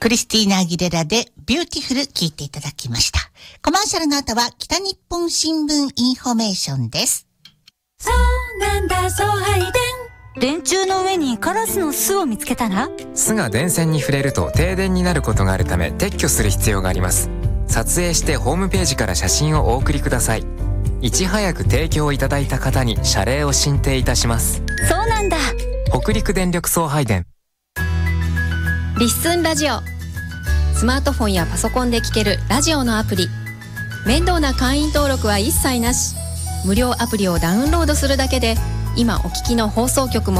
クリスティーナ・アギレラでビューティフル聞いていただきました。コマーシャルの後は北日本新聞インフォメーションです。 そうなんだ、送配電。 電柱の上にカラスの巣を見つけたら、 巣が電線に触れると停電になることがあるため撤去する必要があります。撮影してホームページから写真をお送りください。いち早く提供いただいた方に謝礼を進呈いたします。 そうなんだ。 北陸電力送配電。 リッスンラジオ。スマートフォンやパソコンで聴けるラジオのアプリ。面倒な会員登録は一切なし。無料アプリをダウンロードするだけで今お聞きの放送局も